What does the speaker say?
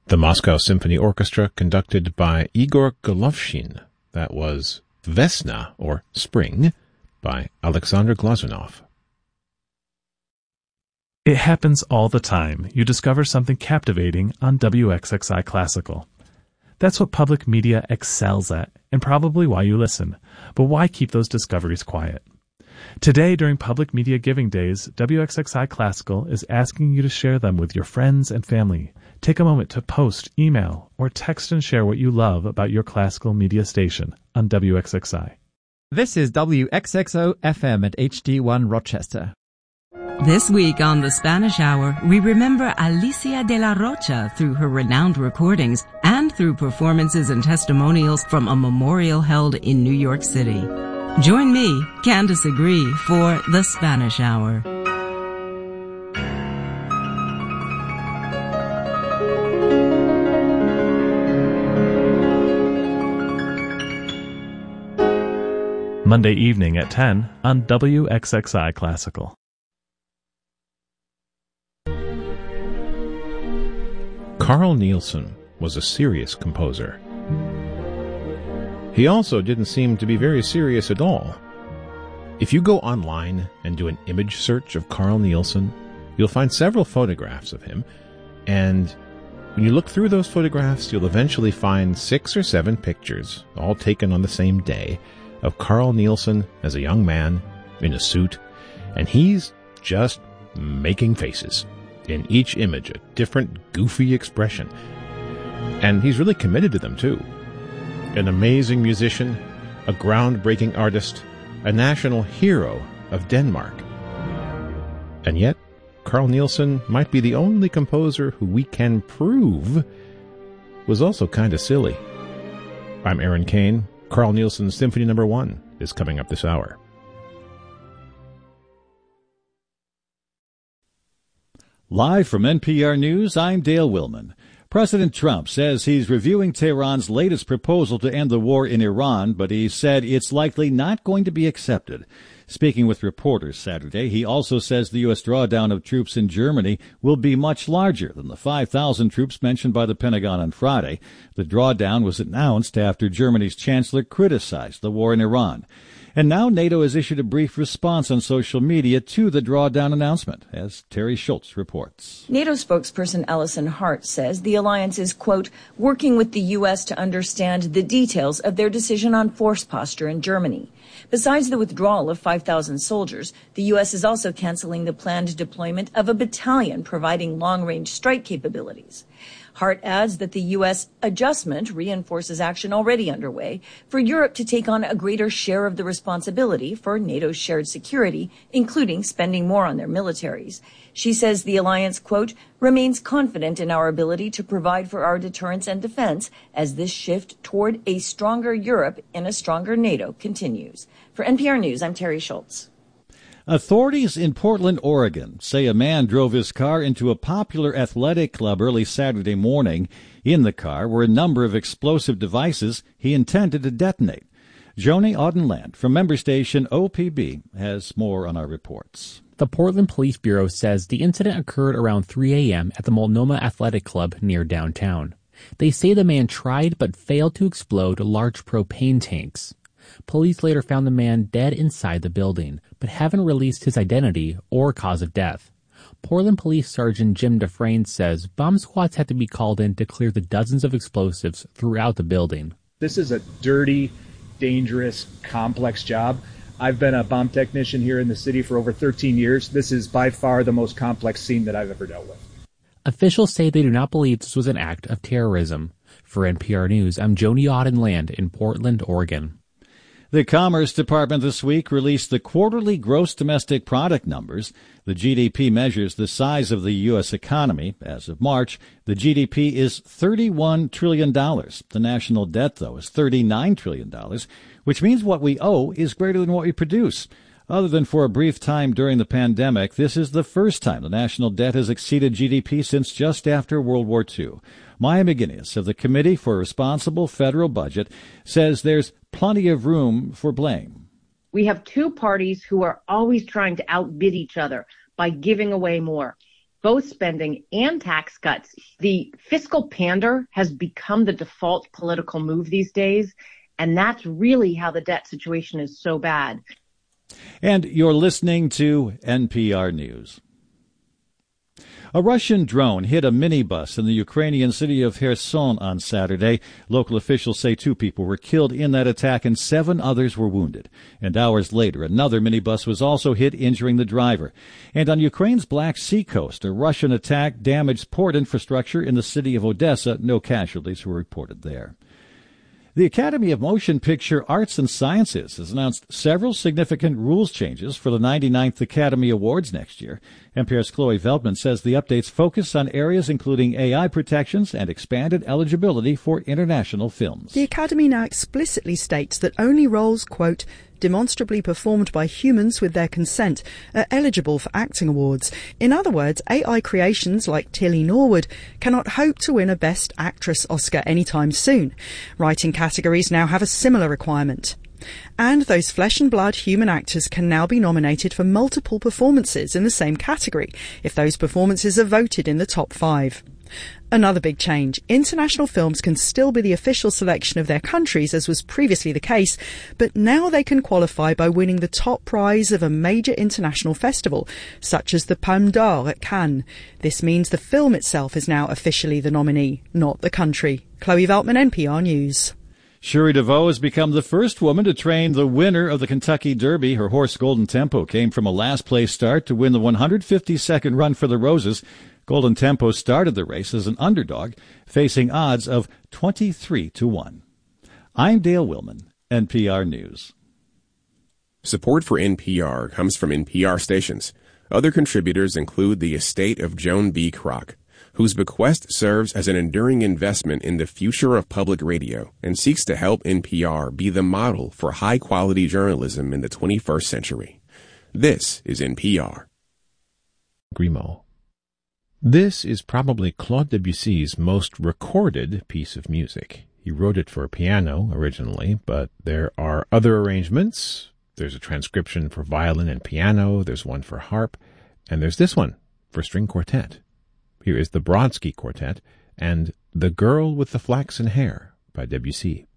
The Moscow Symphony Orchestra, conducted by Igor Golovshin. That was Vesna, or Spring, by Alexander Glazunov. It happens all the time. You discover something captivating on WXXI Classical. That's what public media excels at, and probably why you listen. But why keep those discoveries quiet? Today, during Public Media Giving Days, WXXI Classical is asking you to share them with your friends and family. Take a moment to post, email, or text and share what you love about your classical media station on WXXI. This is WXXO FM at HD1 Rochester. This week on The Spanish Hour, we remember Alicia de la Rocha through her renowned recordings and through performances and testimonials from a memorial held in New York City. Join me, Candace Agree, for The Spanish Hour. Monday evening at 10 on WXXI Classical. Carl Nielsen was a serious composer. He also didn't seem to be very serious at all. If you go online and do an image search of Carl Nielsen, you'll find several photographs of him, and when you look through those photographs, you'll eventually find 6 or 7 pictures, all taken on the same day, of Carl Nielsen as a young man in a suit, and he's just making faces. In each image, a different goofy expression. And he's really committed to them, too. An amazing musician, a groundbreaking artist, a national hero of Denmark. And yet, Carl Nielsen might be the only composer who we can prove was also kind of silly. I'm Aaron Kane. Carl Nielsen's Symphony No. 1 is coming up this hour. Live from NPR News, I'm Dale Willman. President Trump says he's reviewing Tehran's latest proposal to end the war in Iran, but he said it's likely not going to be accepted. Speaking with reporters Saturday, he also says the U.S. drawdown of troops in Germany will be much larger than the 5,000 troops mentioned by the Pentagon on Friday. The drawdown was announced after Germany's chancellor criticized the war in Iran. And now NATO has issued a brief response on social media to the drawdown announcement, as Terry Schultz reports. NATO spokesperson Alison Hart says the alliance is, quote, working with the U.S. to understand the details of their decision on force posture in Germany. Besides the withdrawal of 5,000 soldiers, the U.S. is also canceling the planned deployment of a battalion providing long-range strike capabilities. Hart adds that the U.S. adjustment reinforces action already underway for Europe to take on a greater share of the responsibility for NATO's shared security, including spending more on their militaries. She says the alliance, quote, remains confident in our ability to provide for our deterrence and defense as this shift toward a stronger Europe in a stronger NATO continues. For NPR News, I'm Terry Schultz. Authorities in Portland, Oregon, say a man drove his car into a popular athletic club early Saturday morning. In the car were a number of explosive devices he intended to detonate. Joni Audenland from member station OPB has more on our reports. The Portland Police Bureau says the incident occurred around 3 a.m. at the Multnomah Athletic Club near downtown. They say the man tried but failed to explode large propane tanks. Police later found the man dead inside the building, but haven't released his identity or cause of death. Portland Police Sergeant Jim Dufresne says bomb squads had to be called in to clear the dozens of explosives throughout the building. This is a dirty, dangerous, complex job. I've been a bomb technician here in the city for over 13 years. This is by far the most complex scene that I've ever dealt with. Officials say they do not believe this was an act of terrorism. For NPR News, I'm Joni Audenland in Portland, Oregon. The Commerce Department this week released the quarterly gross domestic product numbers. The GDP measures the size of the U.S. economy. As of March, the GDP is $31 trillion. The national debt, though, is $39 trillion, which means what we owe is greater than what we produce. Other than for a brief time during the pandemic, this is the first time the national debt has exceeded GDP since just after World War II. Maya McGinnis of the Committee for a Responsible Federal Budget says there's plenty of room for blame. We have two parties who are always trying to outbid each other by giving away more. both spending and tax cuts. The fiscal pander has become the default political move these days, and that's really how the debt situation is so bad. And you're listening to NPR News. A Russian drone hit a minibus in the Ukrainian city of Kherson on Saturday. Local officials say 2 people were killed in that attack and 7 others were wounded. And hours later, another minibus was also hit, injuring the driver. And on Ukraine's Black Sea coast, a Russian attack damaged port infrastructure in the city of Odessa. No casualties were reported there. The Academy of Motion Picture Arts and Sciences has announced several significant rules changes for the 99th Academy Awards next year. NPR's Chloe Veltman says the updates focus on areas including AI protections and expanded eligibility for international films. The Academy now explicitly states that only roles, quote, demonstrably performed by humans with their consent are eligible for acting awards. In other words, AI creations like Tilly Norwood cannot hope to win a Best Actress Oscar anytime soon. Writing categories now have a similar requirement. And those flesh and blood human actors can now be nominated for multiple performances in the same category if those performances are voted in the top 5. Another big change. International films can still be the official selection of their countries, as was previously the case, but now they can qualify by winning the top prize of a major international festival, such as the Palme d'Or at Cannes. This means the film itself is now officially the nominee, not the country. Chloe Veltman, NPR News. Shuri DeVoe has become the first woman to train the winner of the Kentucky Derby. Her horse Golden Tempo came from a last-place start to win the 152nd Run for the Roses. Golden Tempo started the race as an underdog, facing odds of 23-1. I'm Dale Willman, NPR News. Support for NPR comes from NPR stations. Other contributors include the estate of Joan B. Kroc, whose bequest serves as an enduring investment in the future of public radio and seeks to help NPR be the model for high-quality journalism in the 21st century. This is NPR. Grimaud. This is probably Claude Debussy's most recorded piece of music. He wrote it for piano originally, but there are other arrangements. There's a transcription for violin and piano, there's one for harp, and there's this one for string quartet. Here is the Brodsky Quartet and The Girl with the Flaxen Hair by Debussy.